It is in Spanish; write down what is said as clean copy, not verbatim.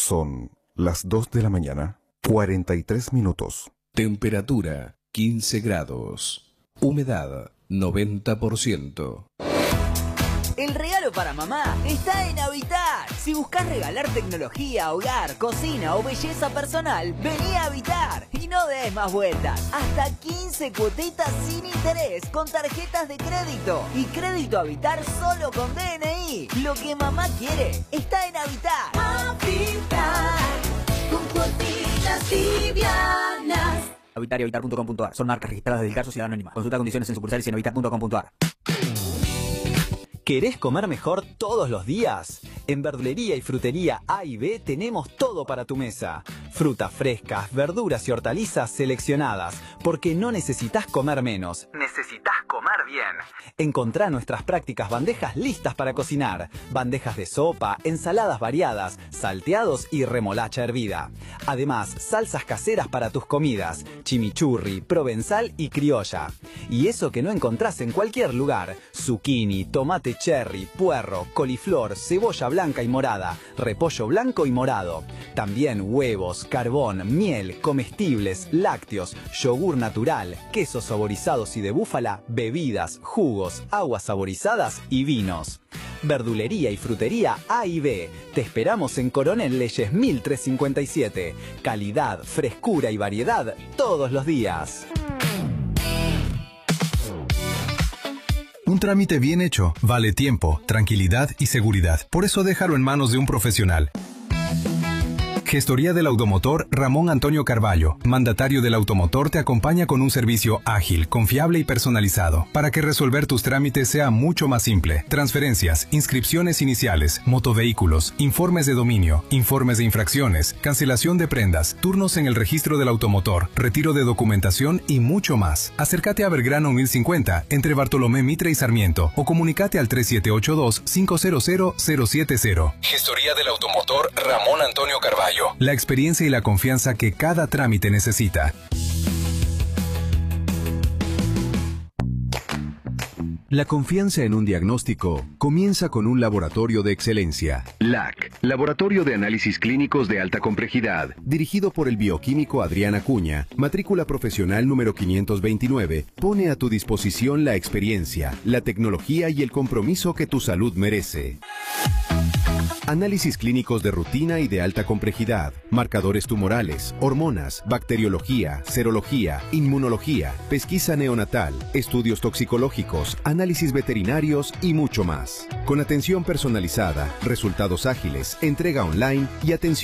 Son las 2 de la mañana, 43 minutos. Temperatura 15 grados. Humedad 90%. El regalo para mamá está en Habitar. Si buscas regalar tecnología, hogar, cocina o belleza personal, vení a Habitar y no des más vueltas. Hasta 15 cuotitas sin interés con tarjetas de crédito. Y crédito Habitar solo con DNI. Lo que mamá quiere está en Habitar. Habitar, con cuotitas livianas. Habitar y habitar.com.ar. Son marcas registradas del CAR Sociedad Anónima. Consulta condiciones en sucursales y en habitar.com.ar. ¿Querés comer mejor todos los días? En Verdulería y Frutería A y B tenemos todo para tu mesa. Frutas frescas, verduras y hortalizas seleccionadas, porque no necesitas comer menos, necesitas comer bien. Encontrá nuestras prácticas bandejas listas para cocinar. Bandejas de sopa, ensaladas variadas, salteados y remolacha hervida. Además, salsas caseras para tus comidas, chimichurri, provenzal y criolla. Y eso que no encontrás en cualquier lugar: zucchini, tomate cherry, puerro, coliflor, cebolla blanca y morada, repollo blanco y morado. También huevos, carbón, miel, comestibles, lácteos, yogur natural, quesos saborizados y de búfala, bebidas, jugos, aguas saborizadas y vinos. Verdulería y Frutería A y B. Te esperamos en Coronel Leyes 1357. Calidad, frescura y variedad todos los días. Un trámite bien hecho vale tiempo, tranquilidad y seguridad. Por eso déjalo en manos de un profesional. Gestoría del Automotor Ramón Antonio Carballo, mandatario del automotor, te acompaña con un servicio ágil, confiable y personalizado, para que resolver tus trámites sea mucho más simple. Transferencias, inscripciones iniciales, motovehículos, informes de dominio, informes de infracciones, cancelación de prendas, turnos en el registro del automotor, retiro de documentación y mucho más. Acércate a Belgrano 1050, entre Bartolomé Mitre y Sarmiento, o comunicate al 3782-500070. Gestoría del Automotor Ramón Antonio Carballo. La experiencia y la confianza que cada trámite necesita. La confianza en un diagnóstico comienza con un laboratorio de excelencia. LAC, Laboratorio de Análisis Clínicos de Alta Complejidad, dirigido por el bioquímico Adrián Acuña, matrícula profesional número 529, pone a tu disposición la experiencia, la tecnología y el compromiso que tu salud merece. Análisis clínicos de rutina y de alta complejidad, marcadores tumorales, hormonas, bacteriología, serología, inmunología, pesquisa neonatal, estudios toxicológicos, análisis veterinarios y mucho más. Con atención personalizada, resultados ágiles, entrega online y atención